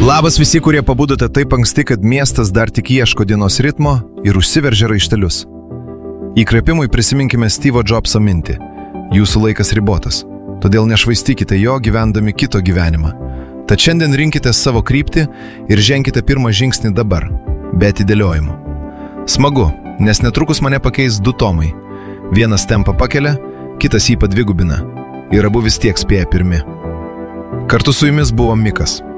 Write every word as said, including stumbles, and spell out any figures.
Labas visi, kurie pabudote taip anksti, kad miestas dar tik ieško dienos ritmo ir užsiveržia raištelius. Įkvėpimui prisiminkime Steve'o Jobso mintį. Jūsų laikas ribotas, todėl nešvaistykite jo gyvendami kito gyvenimą. Tad šiandien rinkite savo kryptį ir ženkite pirmą žingsnį dabar, be atidėliojimų. Smagu, nes netrukus mane pakeis du tomai. Vienas tempą pakelia, kitas jį padvigubina. Ir abu vis tiek spėja pirmi. Kartu su jumis buvo Mikas.